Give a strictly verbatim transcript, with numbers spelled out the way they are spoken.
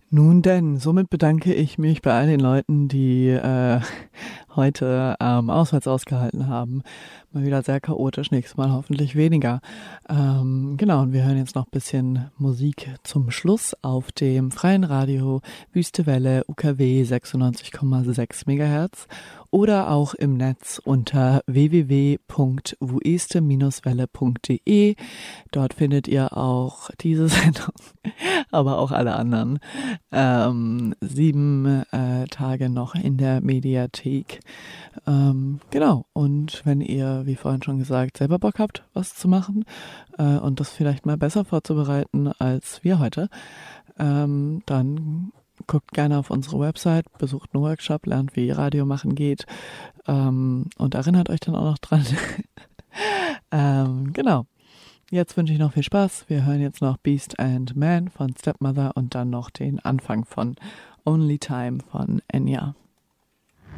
Nun denn, somit bedanke ich mich bei all den Leuten, die äh, heute ähm, auswärts ausgehalten haben. Mal wieder sehr chaotisch, nächstes Mal hoffentlich weniger. Ähm, genau, und wir hören jetzt noch ein bisschen Musik zum Schluss auf dem freien Radio Wüste Welle U K W sechsundneunzig Komma sechs Megahertz oder auch im Netz unter w w w punkt wueste welle punkt de. Dort findet ihr auch diese Sendung, aber auch alle anderen. Ähm, sieben äh, Tage noch in der Mediathek. Ähm, genau, und wenn ihr, wie vorhin schon gesagt, selber Bock habt, was zu machen äh, und das vielleicht mal besser vorzubereiten als wir heute, ähm, dann guckt gerne auf unsere Website, besucht einen Workshop, lernt, wie Radio machen geht ähm, und erinnert euch dann auch noch dran. ähm, genau. Jetzt wünsche ich noch viel Spaß. Wir hören jetzt noch Beast and Man von Stepmother und dann noch den Anfang von Only Time von Enya.